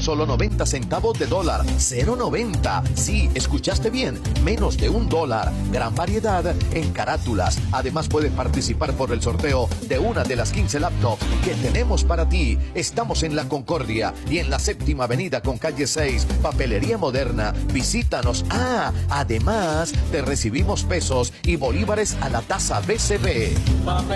solo 90 centavos de dólar. 0.90. Sí, escuchaste bien, menos de $1. Gran variedad en carátulas. Además puedes participar por el sorteo de una de las 15 laptops que tenemos para ti. Estamos en La Concordia y en la 7ª Avenida con calle 6, Papelería Moderna. Visítanos. Además te recibimos pesos y bolívares a la tasa BCB.